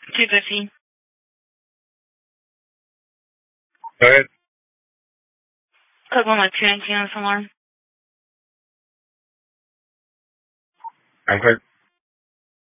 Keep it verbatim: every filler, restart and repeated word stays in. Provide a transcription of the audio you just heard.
two fifty. Go ahead. Code one with two nineteen on this alarm. I'm clear.